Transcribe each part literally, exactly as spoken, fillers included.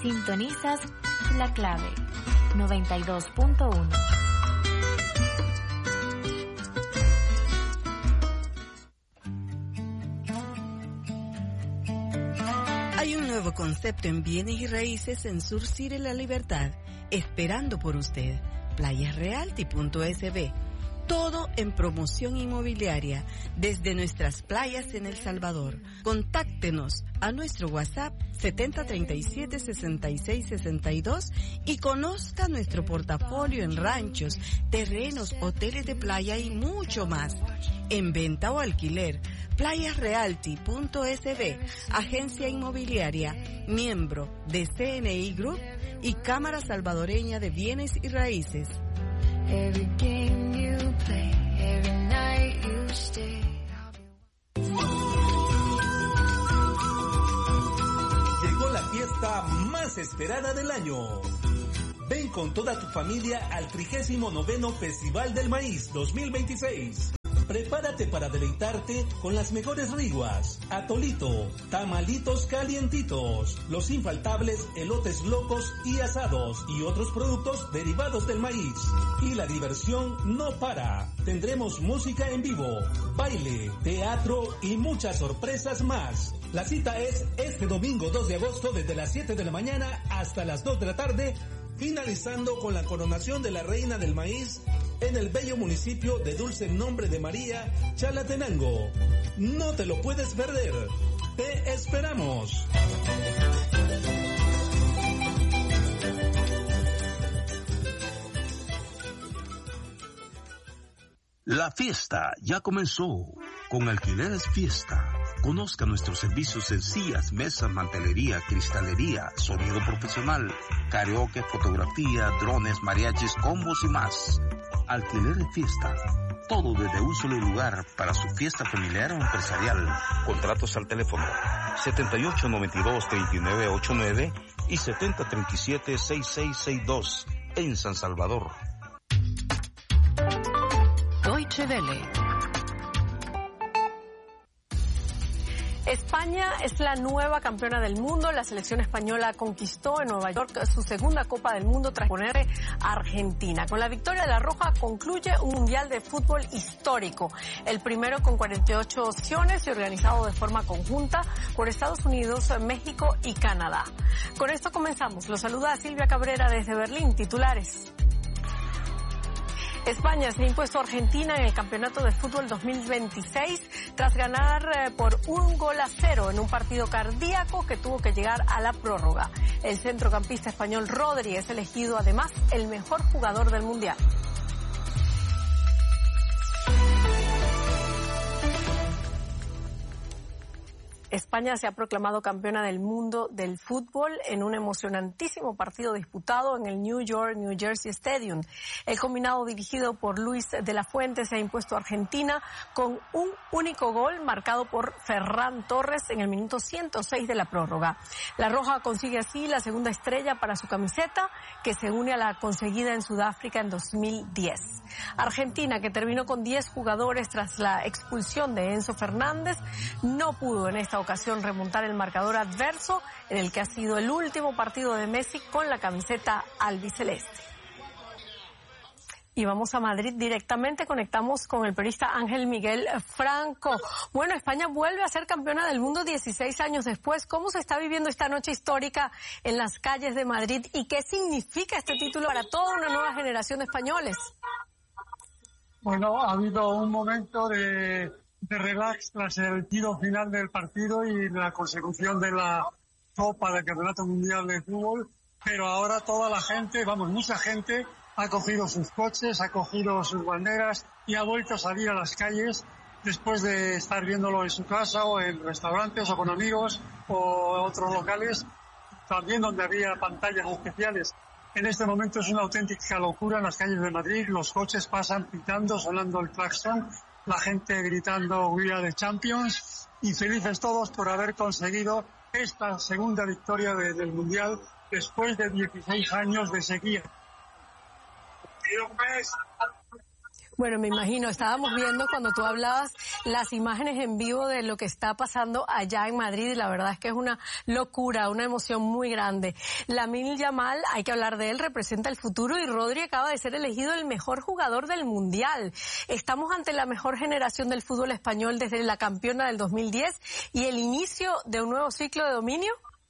Sintonizas La Clave noventa y dos punto uno. Hay un nuevo concepto en bienes y raíces en Sur City La Libertad, esperando por usted. Playas Realty punto S B. Todo en promoción inmobiliaria desde nuestras playas en El Salvador. Contáctenos a nuestro WhatsApp setenta treinta y siete sesenta y seis sesenta y dos y conozca nuestro portafolio en ranchos, terrenos, hoteles de playa y mucho más. En venta o alquiler, Playas Realty punto S B, agencia inmobiliaria, miembro de C N I Group y Cámara Salvadoreña de Bienes y Raíces. Every game you play, every night you stay. Llegó la fiesta más esperada del año. Ven con toda tu familia al trigésimo noveno Festival del Maíz dos mil veintiséis. Prepárate para deleitarte con las mejores riguas, atolito, tamalitos calientitos, los infaltables elotes locos y asados y otros productos derivados del maíz. Y la diversión no para. Tendremos música en vivo, baile, teatro y muchas sorpresas más. La cita es este domingo dos de agosto desde las siete de la mañana hasta las dos de la tarde, finalizando con la coronación de la Reina del Maíz en el bello municipio de Dulce Nombre de María, Chalatenango. No te lo puedes perder. Te esperamos. La fiesta ya comenzó. Con Alquileres Fiesta. Conozca nuestros servicios en sillas, mesas, mantelería, cristalería, sonido profesional, karaoke, fotografía, drones, mariachis, combos y más. Alquileres Fiesta. Todo desde un solo lugar para su fiesta familiar o empresarial. Contratos al teléfono setenta y ocho noventa y dos treinta y nueve ochenta y nueve y setenta treinta y siete sesenta y seis sesenta y dos en San Salvador. Deutsche Welle. España es la nueva campeona del mundo. La selección española conquistó en Nueva York su segunda Copa del Mundo tras poner a Argentina. Con la victoria de la Roja concluye un mundial de fútbol histórico, el primero con cuarenta y ocho sesiones y organizado de forma conjunta por Estados Unidos, México y Canadá. Con esto comenzamos. Los saluda Silvia Cabrera desde Berlín. Titulares. España se ha impuesto a Argentina en el Campeonato de Fútbol dos mil veintiséis tras ganar eh, por un gol a cero en un partido cardíaco que tuvo que llegar a la prórroga. El centrocampista español Rodri es elegido además el mejor jugador del Mundial. España se ha proclamado campeona del mundo del fútbol en un emocionantísimo partido disputado en el New York, New Jersey Stadium. El combinado dirigido por Luis de la Fuente se ha impuesto a Argentina con un único gol marcado por Ferran Torres en el minuto ciento seis de la prórroga. La Roja consigue así la segunda estrella para su camiseta, que se une a la conseguida en Sudáfrica en dos mil diez. Argentina, que terminó con diez jugadores tras la expulsión de Enzo Fernández, no pudo en esta ocasión remontar el marcador adverso en el que ha sido el último partido de Messi con la camiseta albiceleste. Y vamos a Madrid directamente, conectamos con el periodista Ángel Miguel Franco. Bueno, España vuelve a ser campeona del mundo dieciséis años después. ¿Cómo se está viviendo esta noche histórica en las calles de Madrid y qué significa este título para toda una nueva generación de españoles? Bueno, ha habido un momento de, de relax tras el tiro final del partido y la consecución de la Copa del Campeonato Mundial de Fútbol, pero ahora toda la gente, vamos, mucha gente ha cogido sus coches, ha cogido sus banderas y ha vuelto a salir a las calles después de estar viéndolo en su casa o en restaurantes o con amigos o otros locales, también donde había pantallas especiales. En este momento es una auténtica locura en las calles de Madrid. Los coches pasan pitando, sonando el claxon, la gente gritando "We are the champions" y felices todos por haber conseguido esta segunda victoria de, del Mundial después de dieciséis años de sequía. Bueno, me imagino, estábamos viendo cuando tú hablabas las imágenes en vivo de lo que está pasando allá en Madrid y la verdad es que es una locura, una emoción muy grande. Lamine Yamal, hay que hablar de él, representa el futuro y Rodri acaba de ser elegido el mejor jugador del Mundial. Estamos ante la mejor generación del fútbol español desde la campeona del dos mil diez y el inicio de un nuevo ciclo de dominio.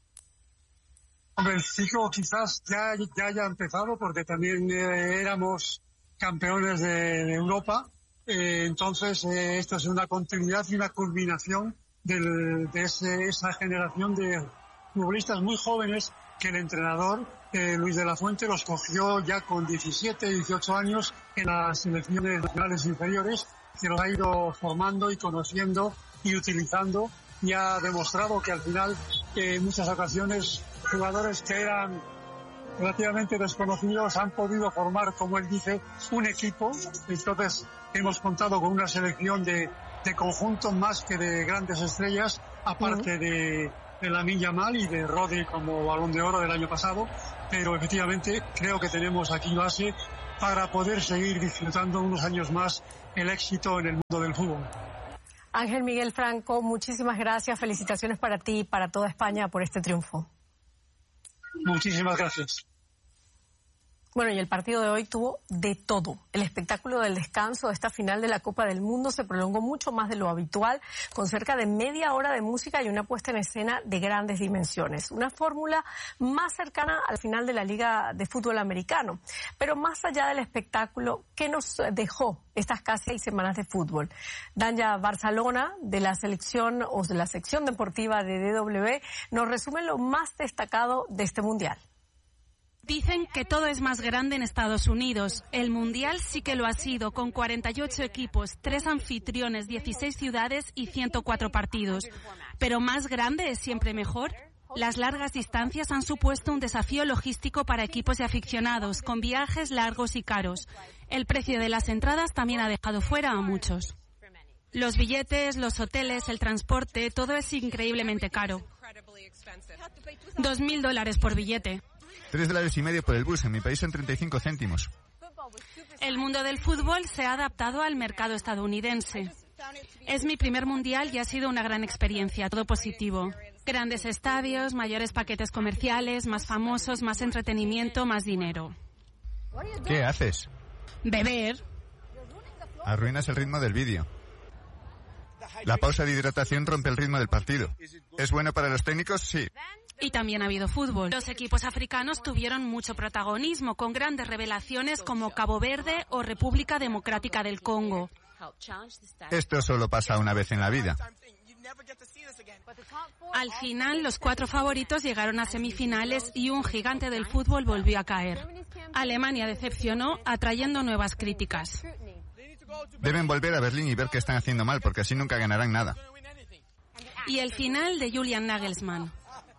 Hombre, el ciclo quizás ya, ya haya empezado porque también eh, éramos campeones de, de Europa, eh, entonces eh, esto es una continuidad y una culminación del, de ese, esa generación de futbolistas muy jóvenes que el entrenador eh, Luis de la Fuente los cogió ya con diecisiete, dieciocho años en las selecciones nacionales inferiores, que los ha ido formando y conociendo y utilizando y ha demostrado que al final eh, en muchas ocasiones jugadores que eran relativamente desconocidos han podido formar, como él dice, un equipo. Entonces hemos contado con una selección de, de conjuntos más que de grandes estrellas, aparte uh-huh. de, de Lamine Yamal y de Rodri como Balón de Oro del año pasado, pero efectivamente creo que tenemos aquí base para poder seguir disfrutando unos años más el éxito en el mundo del fútbol. Ángel Miguel Franco, muchísimas gracias, felicitaciones para ti y para toda España por este triunfo. Muchísimas gracias. Bueno, y el partido de hoy tuvo de todo. El espectáculo del descanso de esta final de la Copa del Mundo se prolongó mucho más de lo habitual, con cerca de media hora de música y una puesta en escena de grandes dimensiones. Una fórmula más cercana al final de la Liga de Fútbol Americano. Pero más allá del espectáculo, ¿qué nos dejó estas casi seis semanas de fútbol? Danya Barcelona, de la selección o de la sección deportiva de D W, nos resume lo más destacado de este Mundial. Dicen que todo es más grande en Estados Unidos. El Mundial sí que lo ha sido, con cuarenta y ocho equipos, tres anfitriones, dieciséis ciudades y ciento cuatro partidos. Pero más grande es siempre mejor. Las largas distancias han supuesto un desafío logístico para equipos y aficionados, con viajes largos y caros. El precio de las entradas también ha dejado fuera a muchos. Los billetes, los hoteles, el transporte, todo es increíblemente caro. Dos mil dólares por billete. Tres dólares y medio por el bus. En mi país son treinta y cinco céntimos. El mundo del fútbol se ha adaptado al mercado estadounidense. Es mi primer mundial y ha sido una gran experiencia, todo positivo. Grandes estadios, mayores paquetes comerciales, más famosos, más entretenimiento, más dinero. ¿Qué haces? Beber. Arruinas el ritmo del vídeo. La pausa de hidratación rompe el ritmo del partido. ¿Es bueno para los técnicos? Sí. Y también ha habido fútbol. Los equipos africanos tuvieron mucho protagonismo, con grandes revelaciones como Cabo Verde o República Democrática del Congo. Esto solo pasa una vez en la vida. Al final, los cuatro favoritos llegaron a semifinales y un gigante del fútbol volvió a caer. Alemania decepcionó, atrayendo nuevas críticas. Deben volver a Berlín y ver qué están haciendo mal, porque así nunca ganarán nada. Y el final de Julian Nagelsmann.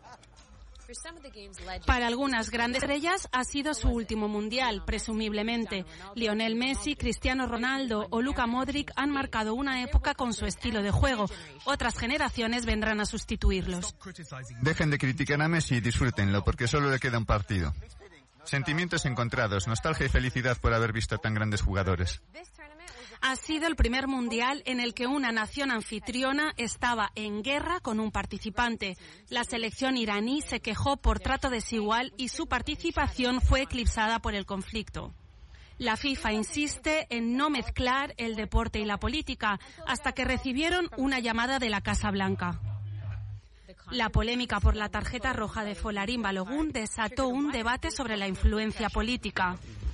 Para algunas grandes estrellas ha sido su último mundial, presumiblemente. Lionel Messi, Cristiano Ronaldo o Luka Modric han marcado una época con su estilo de juego. Otras generaciones vendrán a sustituirlos. Dejen de criticar a Messi y disfrútenlo, porque solo le queda un partido. Sentimientos encontrados, nostalgia y felicidad por haber visto tan grandes jugadores. Ha sido el primer mundial en el que una nación anfitriona estaba en guerra con un participante. La selección iraní se quejó por trato desigual y su participación fue eclipsada por el conflicto. La FIFA insiste en no mezclar el deporte y la política, hasta que recibieron una llamada de la Casa Blanca. La polémica por la tarjeta roja de Folarin Balogun desató un debate sobre la influencia política.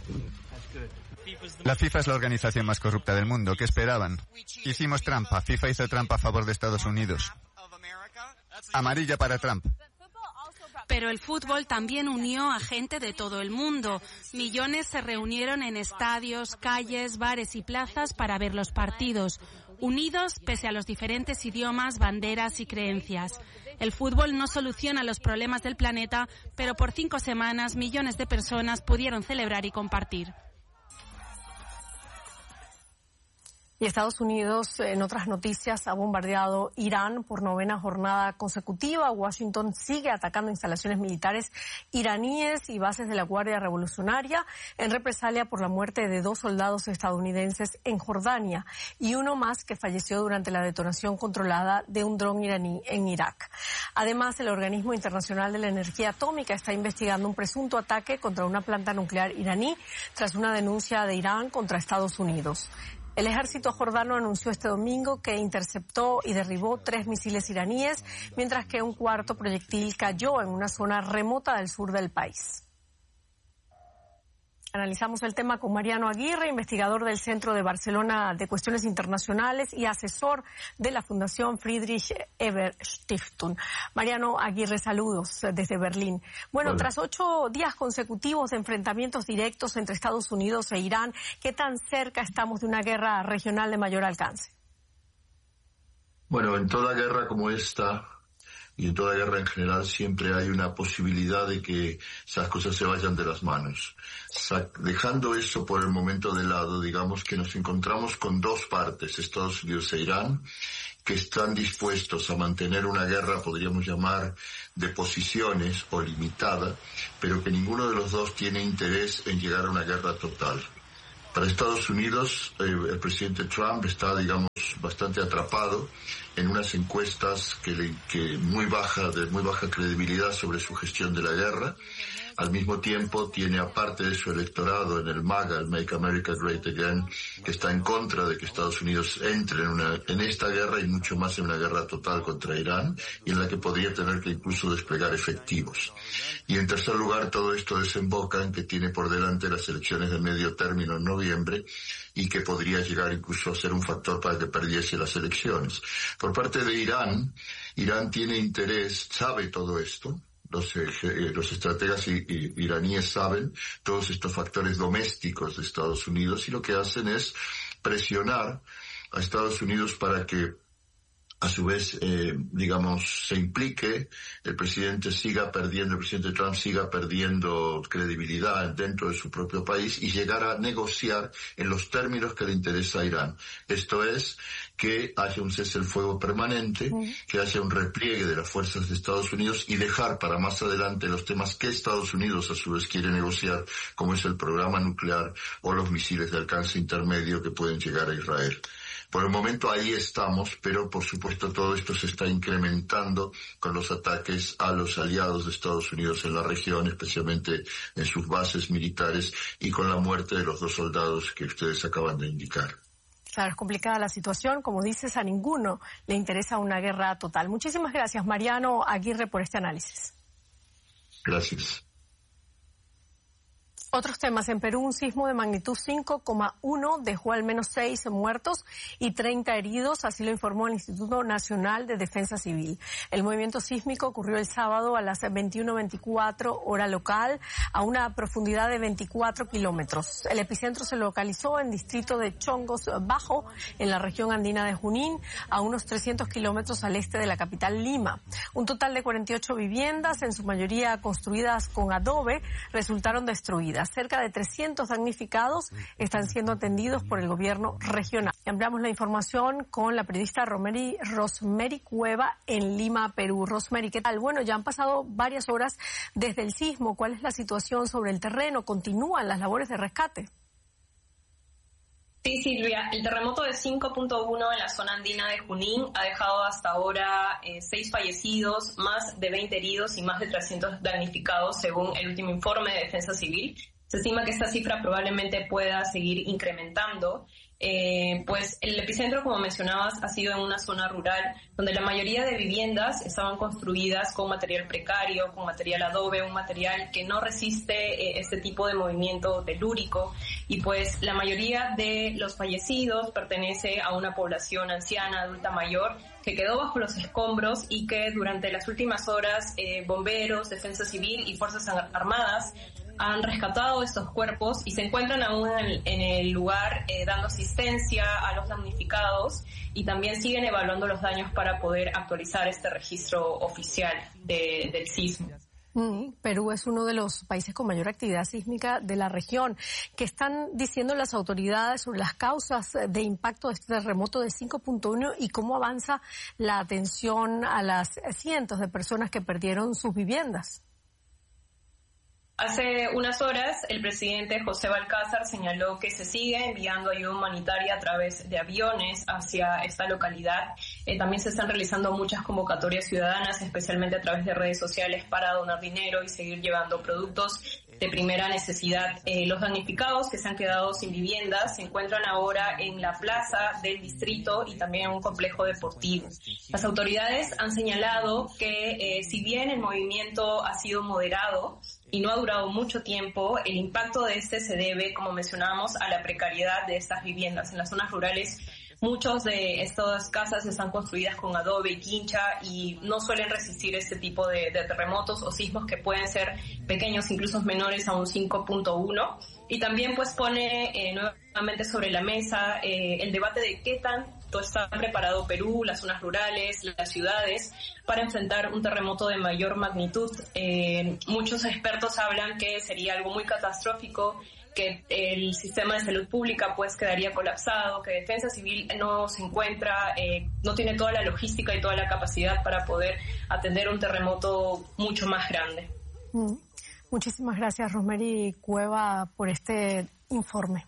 La FIFA es la organización más corrupta del mundo. ¿Qué esperaban? Hicimos trampa. FIFA hizo trampa a favor de Estados Unidos. Amarilla para Trump. Pero el fútbol también unió a gente de todo el mundo. Millones se reunieron en estadios, calles, bares y plazas para ver los partidos, unidos pese a los diferentes idiomas, banderas y creencias. El fútbol no soluciona los problemas del planeta, pero por cinco semanas millones de personas pudieron celebrar y compartir. Y Estados Unidos, en otras noticias, ha bombardeado Irán por novena jornada consecutiva. Washington sigue atacando instalaciones militares iraníes y bases de la Guardia Revolucionaria en represalia por la muerte de dos soldados estadounidenses en Jordania y uno más que falleció durante la detonación controlada de un dron iraní en Irak. Además, el Organismo Internacional de la Energía Atómica está investigando un presunto ataque contra una planta nuclear iraní tras una denuncia de Irán contra Estados Unidos. El ejército jordano anunció este domingo que interceptó y derribó tres misiles iraníes, mientras que un cuarto proyectil cayó en una zona remota del sur del país. Analizamos el tema con Mariano Aguirre, investigador del Centro de Barcelona de Cuestiones Internacionales y asesor de la Fundación Friedrich Ebert Stiftung. Mariano Aguirre, saludos desde Berlín. Bueno, Hola. Tras ocho días consecutivos de enfrentamientos directos entre Estados Unidos e Irán, ¿qué tan cerca estamos de una guerra regional de mayor alcance? Bueno, en toda guerra como esta, y en toda guerra en general, siempre hay una posibilidad de que esas cosas se vayan de las manos. Dejando eso por el momento de lado, digamos que nos encontramos con dos partes, Estados Unidos e Irán, que están dispuestos a mantener una guerra, podríamos llamar, de posiciones o limitada, pero que ninguno de los dos tiene interés en llegar a una guerra total. Para Estados Unidos, eh, el presidente Trump está, digamos, bastante atrapado en unas encuestas que, le, que muy baja, de muy baja credibilidad sobre su gestión de la guerra. Al mismo tiempo tiene, aparte de su electorado en el MAGA, el Make America Great Again, que está en contra de que Estados Unidos entre en, una, en esta guerra y mucho más en una guerra total contra Irán, y en la que podría tener que incluso desplegar efectivos. Y en tercer lugar, todo esto desemboca en que tiene por delante las elecciones de medio término en noviembre, y que podría llegar incluso a ser un factor para que perdiese las elecciones. Por parte de Irán, Irán tiene interés, sabe todo esto. Los, eh, los estrategas i, i, iraníes saben todos estos factores domésticos de Estados Unidos y lo que hacen es presionar a Estados Unidos para que a su vez, eh, digamos, se implique, el presidente siga perdiendo, el presidente Trump siga perdiendo credibilidad dentro de su propio país y llegar a negociar en los términos que le interesa a Irán. Esto es, que haya un cese el fuego permanente, que haya un repliegue de las fuerzas de Estados Unidos y dejar para más adelante los temas que Estados Unidos a su vez quiere negociar, como es el programa nuclear o los misiles de alcance intermedio que pueden llegar a Israel. Por el momento ahí estamos, pero por supuesto todo esto se está incrementando con los ataques a los aliados de Estados Unidos en la región, especialmente en sus bases militares, y con la muerte de los dos soldados que ustedes acaban de indicar. Claro, es complicada la situación. Como dices, a ninguno le interesa una guerra total. Muchísimas gracias, Mariano Aguirre, por este análisis. Gracias. Otros temas. En Perú, un sismo de magnitud cinco coma uno dejó al menos seis muertos y treinta heridos, así lo informó el Instituto Nacional de Defensa Civil. El movimiento sísmico ocurrió el sábado a las veintiuno veinticuatro hora local, a una profundidad de veinticuatro kilómetros. El epicentro se localizó en distrito de Chongos Bajo, en la región andina de Junín, a unos trescientos kilómetros al este de la capital Lima. Un total de cuarenta y ocho viviendas, en su mayoría construidas con adobe, resultaron destruidas. Cerca de trescientos damnificados están siendo atendidos por el gobierno regional. Ampliamos la información con la periodista Rosemary, Rosemary Cueva en Lima, Perú. Rosemary, ¿qué tal? Bueno, ya han pasado varias horas desde el sismo. ¿Cuál es la situación sobre el terreno? ¿Continúan las labores de rescate? Sí, Silvia, el terremoto de cinco punto uno en la zona andina de Junín ha dejado hasta ahora eh, seis fallecidos, más de veinte heridos y más de trescientos damnificados, según el último informe de Defensa Civil. Se estima que esta cifra probablemente pueda seguir incrementando, eh, pues el epicentro, como mencionabas, ha sido en una zona rural donde la mayoría de viviendas estaban construidas con material precario, con material adobe, un material que no resiste eh, este tipo de movimiento telúrico, y pues la mayoría de los fallecidos pertenece a una población anciana, adulta mayor, que quedó bajo los escombros y que durante las últimas horas eh, bomberos, defensa civil y fuerzas armadas han rescatado estos cuerpos y se encuentran aún en, en el lugar eh, dando asistencia a los damnificados, y también siguen evaluando los daños para poder actualizar este registro oficial de, del sismo. Mm, Perú es uno de los países con mayor actividad sísmica de la región. ¿Qué están diciendo las autoridades sobre las causas de impacto de este terremoto de cinco punto uno y cómo avanza la atención a las cientos de personas que perdieron sus viviendas? Hace unas horas, el presidente José Balcázar señaló que se sigue enviando ayuda humanitaria a través de aviones hacia esta localidad. Eh, también se están realizando muchas convocatorias ciudadanas, especialmente a través de redes sociales, para donar dinero y seguir llevando productos de primera necesidad. Eh, los damnificados que se han quedado sin viviendas se encuentran ahora en la plaza del distrito y también en un complejo deportivo. Las autoridades han señalado que eh, si bien el movimiento ha sido moderado y no ha durado mucho tiempo, el impacto de este se debe, como mencionábamos, a la precariedad de estas viviendas. En las zonas rurales, muchas de estas casas están construidas con adobe y quincha y no suelen resistir este tipo de, de terremotos o sismos que pueden ser pequeños, incluso menores a un cinco punto uno. Y también pues pone eh, nuevamente sobre la mesa eh, el debate de qué tanto está preparado Perú, las zonas rurales, las ciudades, para enfrentar un terremoto de mayor magnitud. Eh, muchos expertos hablan que sería algo muy catastrófico, que el sistema de salud pública pues quedaría colapsado, que Defensa Civil no se encuentra, eh, no tiene toda la logística y toda la capacidad para poder atender un terremoto mucho más grande. Mm. Muchísimas gracias, Rosemary Cueva, por este informe.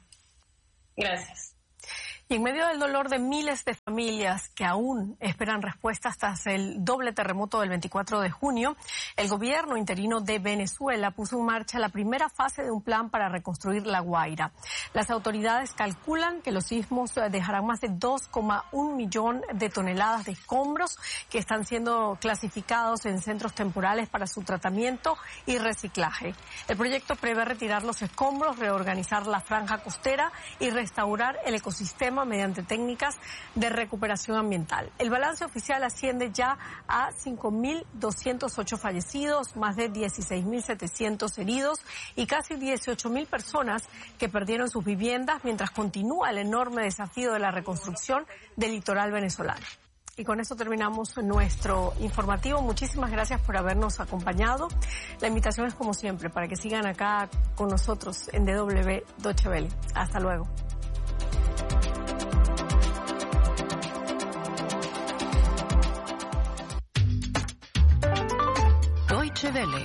Gracias. Y en medio del dolor de miles de familias que aún esperan respuestas tras el doble terremoto del veinticuatro de junio, el gobierno interino de Venezuela puso en marcha la primera fase de un plan para reconstruir La Guaira. Las autoridades calculan que los sismos dejarán más de dos coma uno millón de toneladas de escombros que están siendo clasificados en centros temporales para su tratamiento y reciclaje. El proyecto prevé retirar los escombros, reorganizar la franja costera y restaurar el ecosistema mediante técnicas de recuperación ambiental. El balance oficial asciende ya a cinco mil doscientos ocho fallecidos, más de dieciséis mil setecientos heridos y casi dieciocho mil personas que perdieron sus viviendas mientras continúa el enorme desafío de la reconstrucción del litoral venezolano. Y con eso terminamos nuestro informativo. Muchísimas gracias por habernos acompañado. La invitación es como siempre para que sigan acá con nosotros en D W Deutsche Welle. Hasta luego. Deutsche Welle.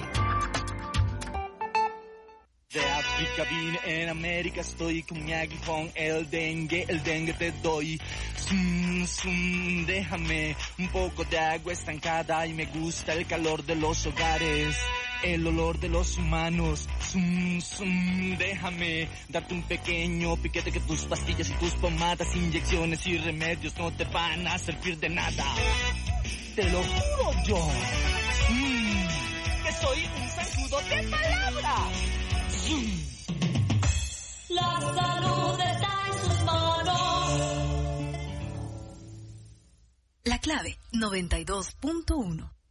De África vine, en América estoy con mi aguijón, el dengue, el dengue te doy. Zum, zum, déjame un poco de agua estancada y me gusta el calor de los hogares, el olor de los humanos. Zum, zum, déjame darte un pequeño piquete que tus pastillas y tus pomadas, inyecciones y remedios no te van a servir de nada. Te lo juro yo. Mm, que soy un zancudo de palabra. La salud está en sus manos. La clave noventa y dos punto uno.